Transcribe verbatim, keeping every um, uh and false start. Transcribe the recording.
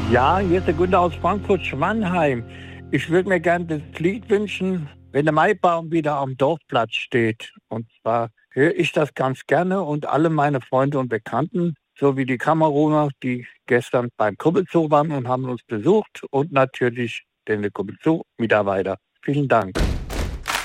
Ja, hier ist der Günther aus Frankfurt-Schmannheim. Ich würde mir gerne das Lied wünschen, wenn der Maibaum wieder am Dorfplatz steht. Und zwar höre ich das ganz gerne und alle meine Freunde und Bekannten, sowie die Kameruner, die gestern beim Kuppelzoo waren und haben uns besucht und natürlich den Kuppelzoo-Mitarbeiter. Vielen Dank.